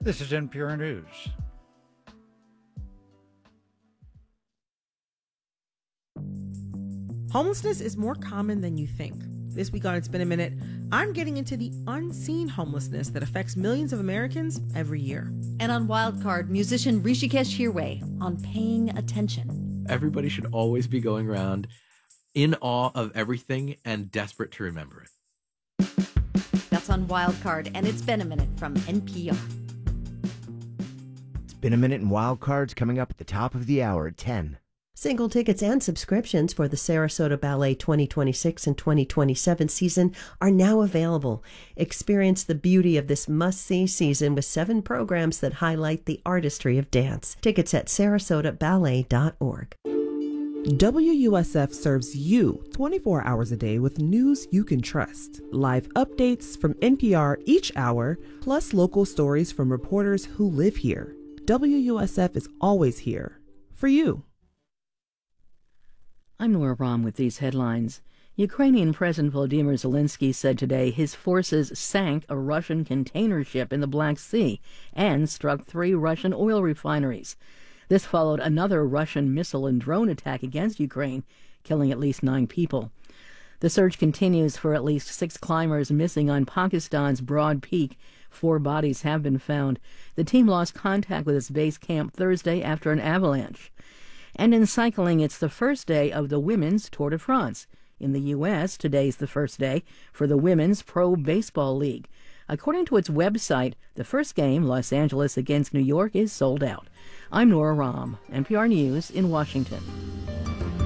This is NPR News. Homelessness is more common than you think. This week on It's Been a Minute, I'm getting into the unseen homelessness that affects millions of Americans every year. And on Wildcard, musician Rishikesh Hirway on paying attention. Everybody should always be going around in awe of everything and desperate to remember it. That's on Wildcard, and It's Been a Minute from NPR. It's Been a Minute in Wildcards coming up at the top of the hour at 10. Single tickets and subscriptions for the Sarasota Ballet 2026 and 2027 season are now available. Experience the beauty of this must-see season with 7 programs that highlight the artistry of dance. Tickets at sarasotaballet.org. WUSF serves you 24 hours a day with news you can trust. Live updates from NPR each hour, plus local stories from reporters who live here. WUSF is always here for you. I'm Nora Rahm with these headlines. Ukrainian President Volodymyr Zelensky said today his forces sank a Russian container ship in the Black Sea and struck 3 Russian oil refineries. This followed another Russian missile and drone attack against Ukraine, killing at least 9 people. The search continues for at least 6 climbers missing on Pakistan's Broad Peak. 4 bodies have been found. The team lost contact with its base camp Thursday after an avalanche. And in cycling, it's the first day of the Women's Tour de France. In the U.S., today's the first day for the Women's Pro Baseball League. According to its website, the first game, Los Angeles against New York, is sold out. I'm Nora Rahm, NPR News in Washington.